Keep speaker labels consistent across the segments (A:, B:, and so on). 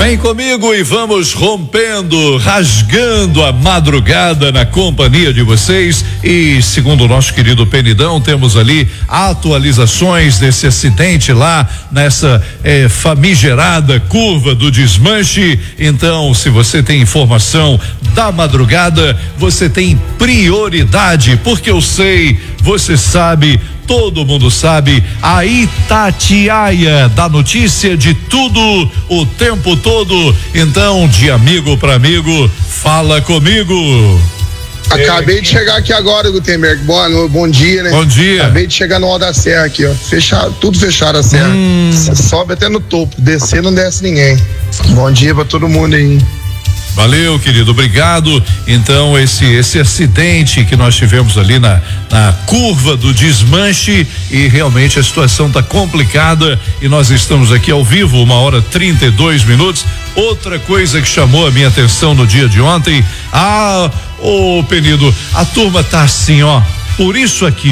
A: Vem comigo e vamos rompendo, rasgando a madrugada na companhia de vocês. E segundo o nosso querido Penidão, temos ali atualizações desse acidente lá nessa famigerada curva do desmanche. Então, se você tem informação da madrugada, você tem prioridade, porque eu sei, você sabe, todo mundo sabe, a Itatiaia dá notícia de tudo o tempo todo. Então, de amigo para amigo, fala comigo.
B: Acabei de chegar aqui agora, Gutenberg. Bom dia, né?
A: Bom dia.
B: Acabei de chegar no Alto da Serra aqui, ó. Tudo fechado a serra. Sobe até no topo. Descer não desce ninguém. Bom dia pra todo mundo aí.
A: Valeu, querido, obrigado. Então, esse acidente que nós tivemos ali na curva do desmanche, e realmente a situação tá complicada e nós estamos aqui ao vivo, 1h32. Outra coisa que chamou a minha atenção no dia de ontem, Penido, a turma tá assim, ó, por isso aqui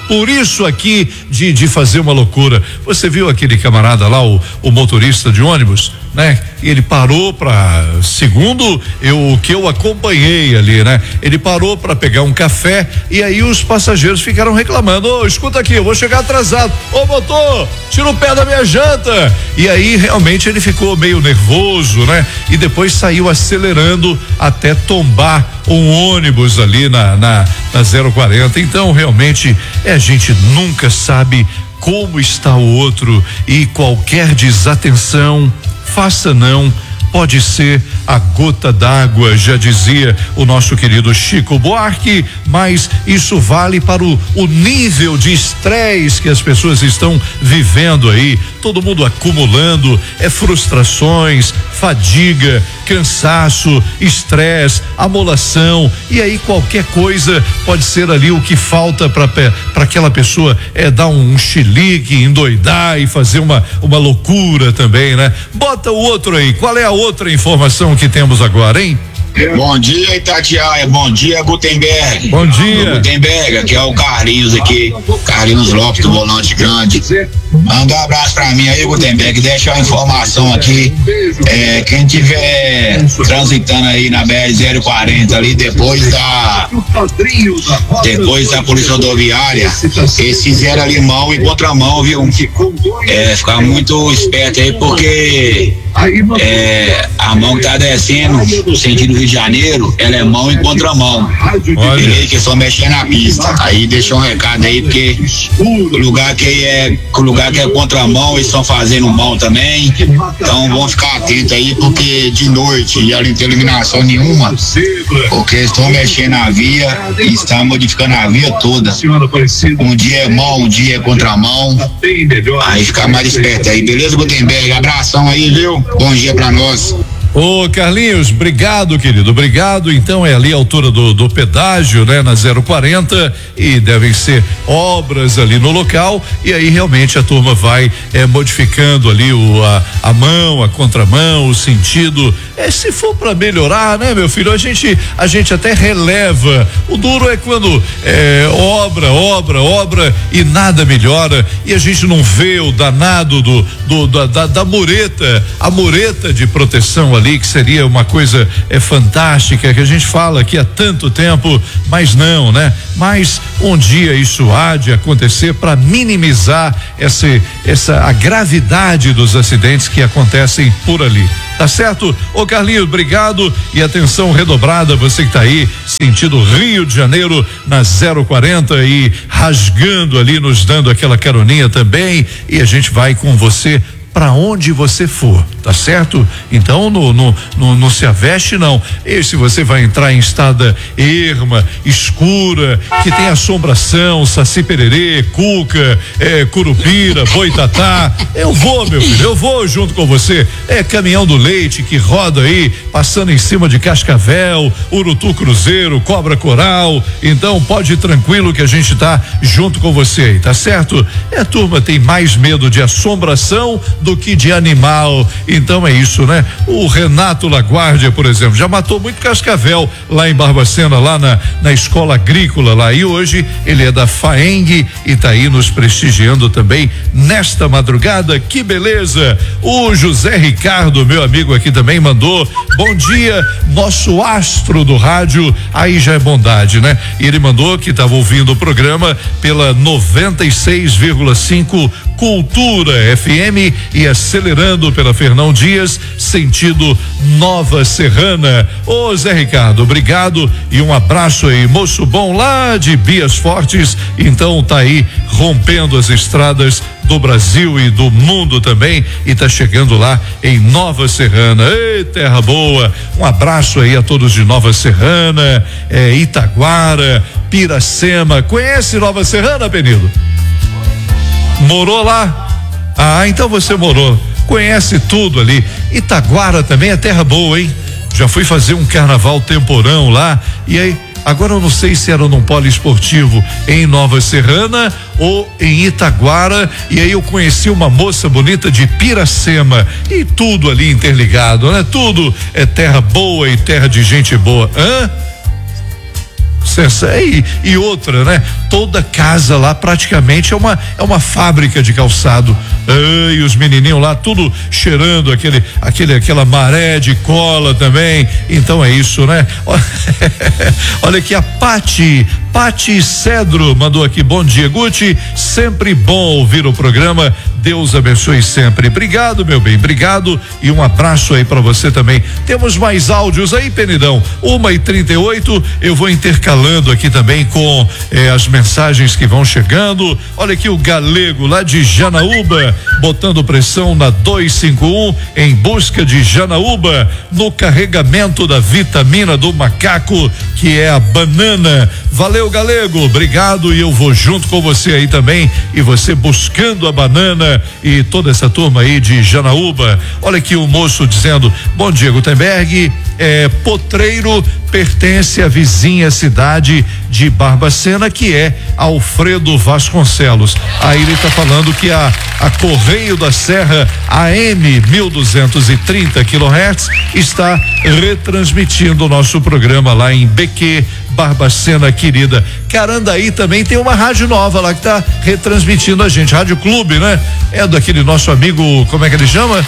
A: de fazer uma loucura. Você viu aquele camarada lá, o motorista de ônibus, né? Ele parou segundo o que eu acompanhei ali, né? Ele parou para pegar um café e aí os passageiros ficaram reclamando: escuta aqui, eu vou chegar atrasado. Motor, tira o pé da minha janta. E aí realmente ele ficou meio nervoso, né? E depois saiu acelerando até tombar um ônibus ali na 040. Então realmente a gente nunca sabe como está o outro, e qualquer desatenção, faça não, pode ser a gota d'água, já dizia o nosso querido Chico Buarque, mas isso vale para o nível de estresse que as pessoas estão vivendo aí, todo mundo acumulando, frustrações, fadiga, cansaço, estresse, amolação, e aí qualquer coisa pode ser ali o que falta para aquela pessoa dar um chilique, endoidar e fazer uma loucura também, né? Bota o outro aí, qual é a outra informação que temos agora, hein?
C: Bom dia, Itatiaia. Bom dia, Gutenberg.
A: Bom dia.
C: Gutenberg, aqui é o Carlinhos aqui, Carlinhos Lopes do Volante Grande. Manda um abraço pra mim aí, Gutenberg. Deixa uma informação aqui. Quem tiver transitando aí na BR-040 ali, depois da Polícia Rodoviária, eles fizeram ali mão e contramão, viu? Ficar muito esperto aí, porque a mão que tá descendo no sentido Rio de Janeiro, ela é mão e contramão. Beleza, que só mexer na pista. Aí deixa um recado aí, porque o lugar que é contramão, eles estão fazendo mão também. Então vão ficar atentos aí, porque de noite e ela não tem iluminação nenhuma, porque eles estão mexendo na via e estão modificando a via toda. Um dia é mão, um dia é contramão. Aí ficar mais esperto aí, beleza, Gutenberg? Abração aí, viu? Bom dia pra nós.
A: Ô Carlinhos, obrigado, querido, obrigado. Então é ali a altura do pedágio, né, na 040, e devem ser obras ali no local, e aí realmente a turma vai modificando ali a mão, a contramão, o sentido. Se for para melhorar, né, meu filho, a gente até releva. O duro é quando obra e nada melhora, e a gente não vê o danado da mureta, a mureta de proteção ali, que seria uma coisa fantástica, que a gente fala aqui há tanto tempo, mas não, né? Mas um dia isso há de acontecer para minimizar a gravidade dos acidentes que acontecem por ali. Tá certo? Ô Carlinhos, obrigado, e atenção redobrada, você que tá aí, sentido Rio de Janeiro, na 040 e rasgando ali, nos dando aquela caroninha também, e a gente vai com você para onde você for, tá certo? Então não se aveste não. E se você vai entrar em estrada erma, escura, que tem assombração, saci pererê, cuca, curupira, boitatá, eu vou, meu filho, eu vou junto com você. Caminhão do leite que roda aí, passando em cima de cascavel, urutu cruzeiro, cobra coral. Então pode ir tranquilo que a gente tá junto com você aí, tá certo? A turma tem mais medo de assombração do que de animal. Então é isso, né? O Renato Laguardia, por exemplo, já matou muito cascavel lá em Barbacena, lá na escola agrícola lá, e hoje ele é da FAENG e tá aí nos prestigiando também nesta madrugada. Que beleza! O José Ricardo, meu amigo aqui também, mandou: bom dia, nosso astro do rádio. Aí já é bondade, né? E ele mandou que estava ouvindo o programa pela 96,5 Cultura FM e acelerando pela Fernão Dias, sentido Nova Serrana. Ô Zé Ricardo, obrigado e um abraço aí, moço bom lá de Bias Fortes. Então tá aí rompendo as estradas do Brasil e do mundo também, e tá chegando lá em Nova Serrana. Ei, terra boa! Um abraço aí a todos de Nova Serrana, Itaguara, Piracema. Conhece Nova Serrana, Penido? Morou lá? Ah, então você morou, conhece tudo ali. Itaguara também é terra boa, hein? Já fui fazer um carnaval temporão lá, e aí agora eu não sei se era num poliesportivo em Nova Serrana ou em Itaguara, e aí eu conheci uma moça bonita de Piracema, e tudo ali interligado, né? Tudo é terra boa e terra de gente boa. E outra, né? Toda casa lá praticamente é uma fábrica de calçado. E os menininhos lá tudo cheirando aquela maré de cola também. Então é isso, né? Olha aqui a Pati Cedro mandou aqui: bom dia, Guti, sempre bom ouvir o programa, Deus abençoe sempre. Obrigado, meu bem, obrigado e um abraço aí pra você também. Temos mais áudios aí, Penidão, 1h38, eu vou intercalando aqui também com as mensagens que vão chegando. Olha aqui o Galego lá de Janaúba, botando pressão na 251 em busca de Janaúba no carregamento da vitamina do macaco, que é a banana. Valeu, Galego, obrigado, e eu vou junto com você aí também, e você buscando a banana e toda essa turma aí de Janaúba. Olha aqui o moço dizendo: bom dia, Gutenberg, Potreiro pertence à vizinha cidade de Barbacena, que é Alfredo Vasconcelos. Aí ele tá falando que a Correio da Serra AM 1230 kHz está retransmitindo o nosso programa lá em BQ, Barbacena querida. Carandaí também tem uma rádio nova lá que tá retransmitindo a gente, Rádio Clube, né? É daquele nosso amigo, como é que ele chama?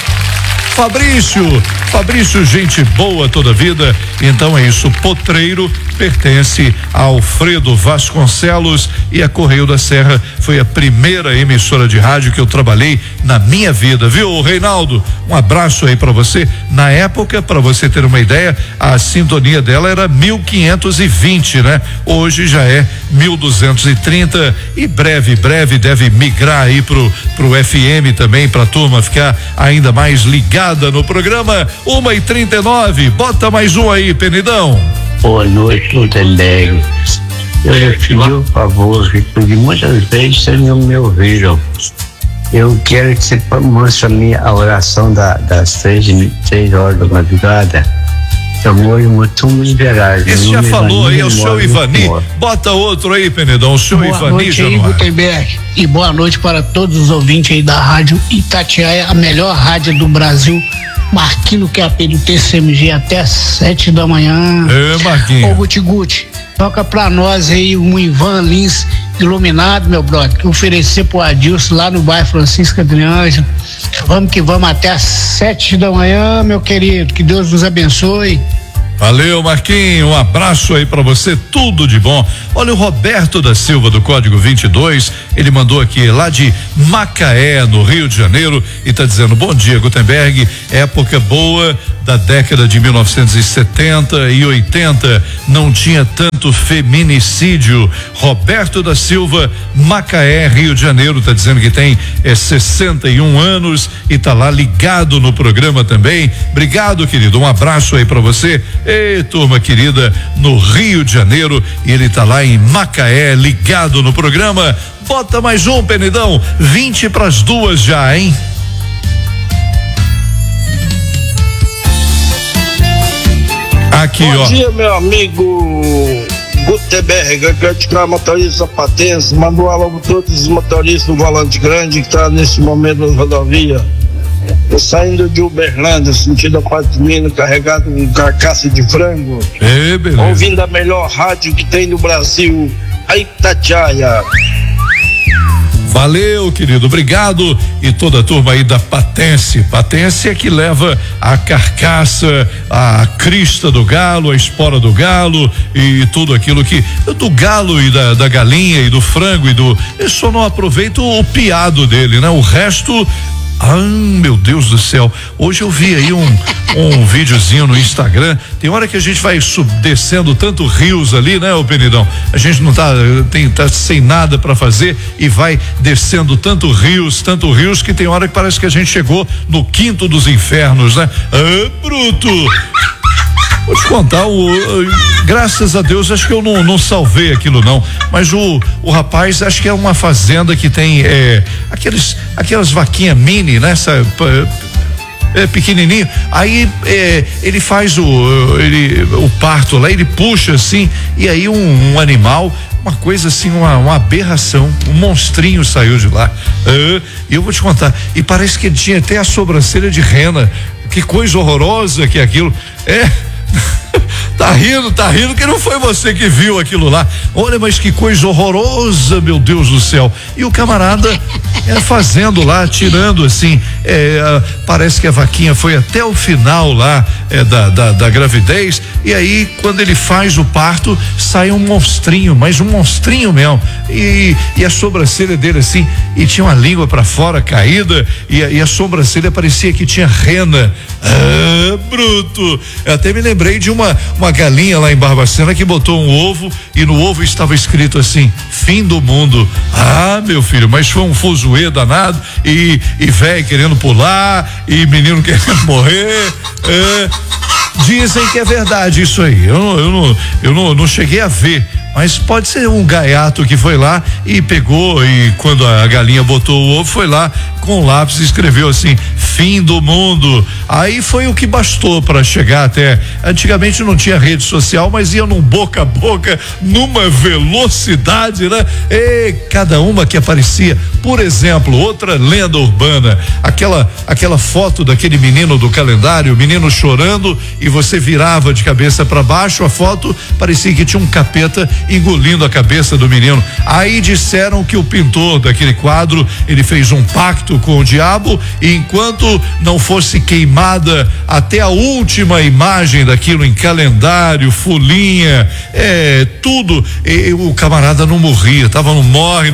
A: Fabrício, gente boa toda vida. Então é isso, Potreiro pertence a Alfredo Vasconcelos, e a Correio da Serra foi a primeira emissora de rádio que eu trabalhei na minha vida, viu, Reinaldo? Um abraço aí pra você. Na época, pra você ter uma ideia, a sintonia dela era 1520, né? Hoje já é 1230 e breve deve migrar aí pro FM também, pra turma ficar ainda mais ligada no programa. 1h39, bota mais um aí, Penidão.
D: Boa noite, Gutenberg. Eu já pedi um favor, repeti muitas vezes, vocês não me ouviram. Eu quero que você mostre a oração das 3 horas da madrugada. Eu moro em Mutum, Minas Gerais.
A: Esse já falou aí, é o senhor Ivani. Bota outro aí, Penedão, o senhor Ivani.
E: Boa noite aí, Gutenberg. E boa noite para todos os ouvintes aí da rádio Itatiaia, a melhor rádio do Brasil. Marquinho QAP do TCMG até às 7 da manhã.
A: Marquinho.
E: Ô, Guti, toca pra nós aí um Ivan Lins iluminado, meu brother, que oferecer pro Adilson lá no bairro Francisco Adriângelo. Vamos que vamos até às 7 da manhã, meu querido. Que Deus nos abençoe.
A: Valeu, Marquinhos, um abraço aí pra você, tudo de bom. Olha, o Roberto da Silva do Código 22, ele mandou aqui lá de Macaé, no Rio de Janeiro, e tá dizendo: bom dia, Gutenberg, época boa da década de 1970 e 80, não tinha tanto feminicídio. Roberto da Silva, Macaé, Rio de Janeiro, tá dizendo que tem 61 anos e tá lá ligado no programa também. Obrigado, querido, um abraço aí pra você. Ei, turma querida, no Rio de Janeiro, e ele tá lá em Macaé, ligado no programa. Bota mais um, Penidão, 1:20 já, hein? Aqui,
F: bom dia, meu amigo Gutenberg, Atlético motorista patense, manda um alô para todos os motoristas do Volante Grande que tá nesse momento na rodovia. Saindo de Uberlândia, sentido a Quatro Minas, carregado com carcaça de frango.
A: Beleza.
F: Ouvindo a melhor rádio que tem no Brasil, a Itatiaia.
A: Valeu, querido, obrigado. E toda a turma aí da Patense. Patense é que leva a carcaça, a crista do galo, a espora do galo e tudo aquilo que do galo e da galinha e do frango eu só não aproveito o piado dele, né? O resto, meu Deus do céu. Hoje eu vi aí um videozinho no Instagram. Tem hora que a gente vai descendo tanto rios ali, né, ô Penidão? A gente não tá sem nada para fazer e vai descendo tanto rios que tem hora que parece que a gente chegou no quinto dos infernos, né? Bruto! Vou te contar, graças a Deus, acho que eu não salvei aquilo não, mas o rapaz, acho que é uma fazenda que tem aquelas vaquinhas mini, né? Pequenininho, aí ele faz o parto lá, ele puxa assim, e aí um animal, uma coisa assim, uma aberração, um monstrinho saiu de lá. E eu vou te contar, e parece que ele tinha até a sobrancelha de rena. Que coisa horrorosa que é aquilo. Tá rindo que não foi você que viu aquilo lá. Olha, mas que coisa horrorosa, meu Deus do céu. E o camarada fazendo lá, tirando assim, parece que a vaquinha foi até o final lá da gravidez, e aí quando ele faz o parto, sai um monstrinho, mas um monstrinho mesmo, e a sobrancelha dele assim, e tinha uma língua pra fora caída, e a sobrancelha parecia que tinha rena. Bruto. Eu até me lembrei de uma galinha lá em Barbacena que botou um ovo e no ovo estava escrito assim: fim do mundo. Meu filho, mas foi um fuzuê danado e velho querendo pular e menino querendo morrer. Dizem que é verdade isso aí. Eu não cheguei a ver, mas pode ser um gaiato que foi lá e pegou, e quando a galinha botou o ovo, foi lá com lápis e escreveu assim: fim do mundo. Aí foi o que bastou para chegar até. Antigamente não tinha rede social, mas ia num boca a boca, numa velocidade, né? E cada uma que aparecia. Por exemplo, outra lenda urbana, aquela foto daquele menino do calendário, o menino chorando, e você virava de cabeça para baixo, a foto parecia que tinha um capeta engolindo a cabeça do menino. Aí disseram que o pintor daquele quadro, ele fez um pacto com o diabo, e enquanto não fosse queimada até a última imagem daquilo em calendário, folhinha, tudo, o camarada não morria, tava no morre,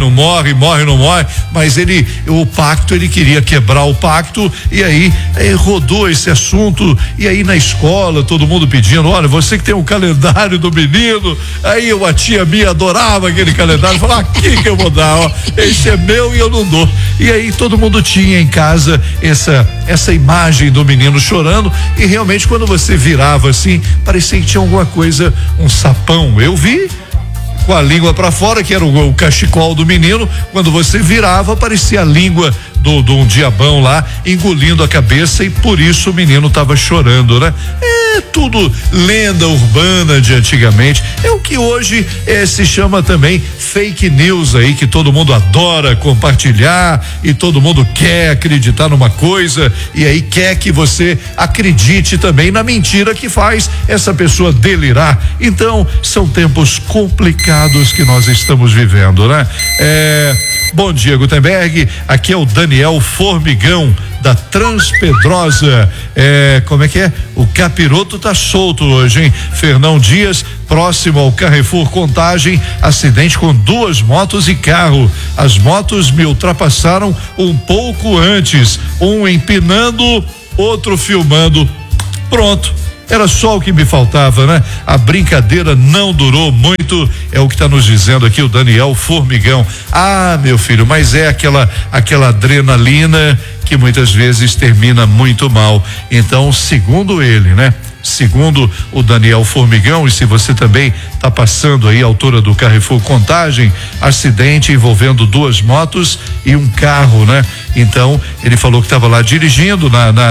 A: mas o pacto, ele queria quebrar o pacto, e aí rodou esse assunto, e aí na escola todo mundo pedindo: olha, você que tem o calendário do menino. Aí a tia minha adorava aquele calendário, falava: aqui que eu vou dar, ó, esse é meu e eu não dou. E aí todo mundo tinha em casa essa imagem do menino chorando, e realmente quando você virava assim, parecia que tinha alguma coisa, um sapão. Eu vi com a língua para fora, que era o cachecol do menino. Quando você virava, parecia a língua de um diabão lá engolindo a cabeça, e por isso o menino tava chorando, né? Tudo lenda urbana de antigamente. É o que hoje se chama também fake news aí, que todo mundo adora compartilhar, e todo mundo quer acreditar numa coisa, e aí quer que você acredite também na mentira que faz essa pessoa delirar. Então são tempos complicados que nós estamos vivendo, né? Bom dia, Gutenberg. Aqui é o Daniel Formigão, da Transpedrosa. Como é que é? O capiroto tá solto hoje, hein? Fernão Dias, próximo ao Carrefour Contagem, acidente com 2 motos e carro. As motos me ultrapassaram um pouco antes, um empinando, outro filmando. Pronto. Era só o que me faltava, né? A brincadeira não durou muito, é o que está nos dizendo aqui o Daniel Formigão. Meu filho, mas é aquela adrenalina que muitas vezes termina muito mal. Então, segundo ele, né? Segundo o Daniel Formigão, e se você também está passando aí à altura do Carrefour Contagem, acidente envolvendo 2 motos e um carro, né? Então, ele falou que estava lá dirigindo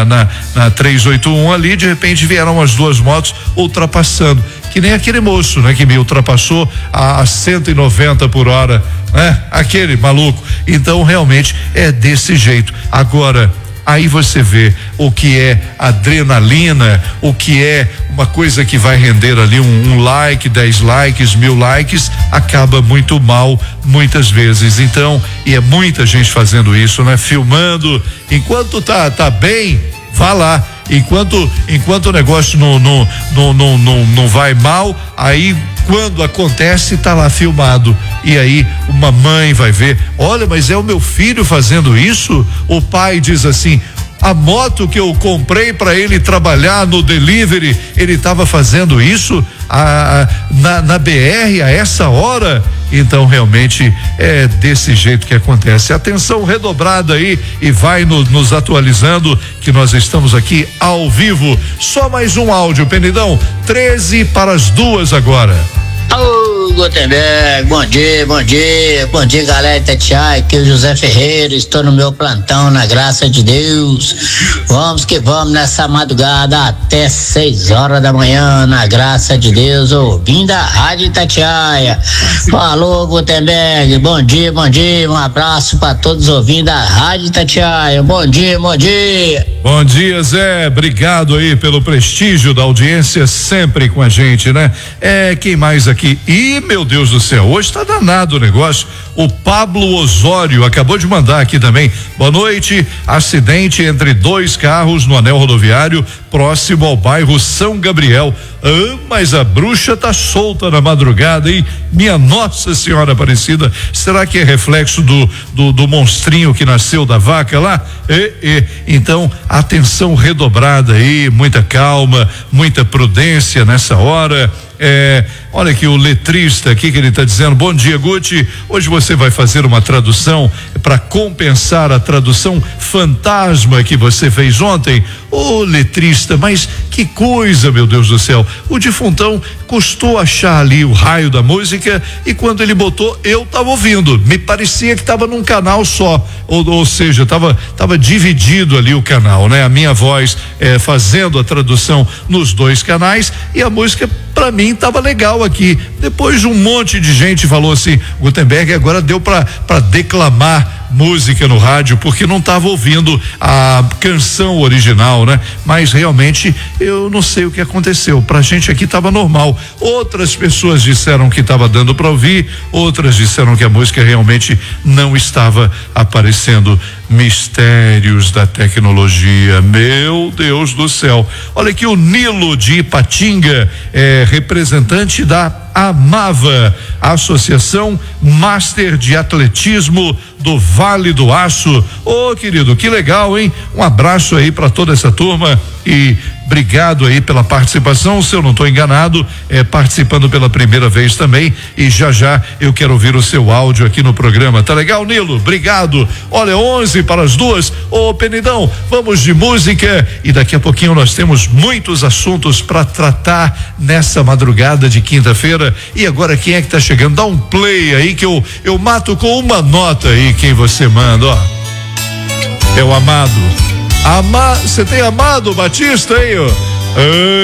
A: na 381 ali, de repente vieram as 2 motos ultrapassando, que nem aquele moço, né? Que me ultrapassou a 190 por hora, né? Aquele maluco. Então, realmente é desse jeito. Agora, Aí você vê o que é adrenalina, o que é uma coisa que vai render ali um like, 10 likes, 1000 likes, acaba muito mal muitas vezes. Então, e é muita gente fazendo isso, né? Filmando, enquanto tá bem, vá lá. Enquanto o negócio não vai mal, aí quando acontece, tá lá filmado. E aí uma mãe vai ver, olha, mas é o meu filho fazendo isso? O pai diz assim: a moto que eu comprei para ele trabalhar no delivery, ele estava fazendo isso na BR a essa hora. Então realmente é desse jeito que acontece. Atenção redobrada aí e vai nos atualizando que nós estamos aqui ao vivo. Só mais um áudio, Penidão, 13:45 agora.
G: Ô, Gutenberg, bom dia, galera de Itatiaia, aqui é o José Ferreira, estou no meu plantão, na graça de Deus. Vamos que vamos nessa madrugada até 6 horas da manhã, na graça de Deus, ouvindo a Rádio Itatiaia. Falou, Gutenberg, bom dia, um abraço para todos ouvindo a Rádio Itatiaia, bom dia.
A: Bom dia, Zé, obrigado aí pelo prestígio da audiência sempre com a gente, né? Quem mais aqui? Ih, meu Deus do céu, hoje tá danado o negócio. O Pablo Osório acabou de mandar aqui também. Boa noite, acidente entre 2 carros no anel rodoviário próximo ao bairro São Gabriel. Mas a bruxa tá solta na madrugada, hein? Minha Nossa Senhora Aparecida, será que é reflexo do monstrinho que nasceu da vaca lá? Então, atenção redobrada aí, muita calma, muita prudência nessa hora. Olha aqui o letrista aqui que ele está dizendo: bom dia, Guti, hoje você vai fazer uma tradução para compensar a tradução fantasma que você fez ontem. Ô letrista, mas que coisa, meu Deus do céu, o defuntão custou achar ali o raio da música e quando ele botou, eu tava ouvindo, me parecia que tava num canal só, ou seja, tava dividido ali o canal, né? A minha voz fazendo a tradução nos 2 canais e a música pra mim tava legal aqui. Depois um monte de gente falou assim: Gutenberg, agora deu pra declamar música no rádio porque não estava ouvindo a canção original, né? Mas realmente eu não sei o que aconteceu. Pra gente aqui tava normal. Outras pessoas disseram que estava dando para ouvir, outras disseram que a música realmente não estava aparecendo. Mistérios da tecnologia, meu Deus do céu. Olha aqui o Nilo de Ipatinga, representante da AMAVA, Associação Master de Atletismo do Vale do Aço. Ô, querido, que legal, hein? Um abraço aí para toda essa turma e obrigado aí pela participação. Se eu não estou enganado, participando pela primeira vez também, e já eu quero ouvir o seu áudio aqui no programa. Tá legal, Nilo? Obrigado. Olha, 11:45. Ô, Penidão, vamos de música e daqui a pouquinho nós temos muitos assuntos para tratar nessa madrugada de quinta-feira. E agora quem é que tá chegando? Dá um play aí que eu mato com uma nota aí quem você manda, ó. É o Amado. Você tem Amado Batista aí, ó?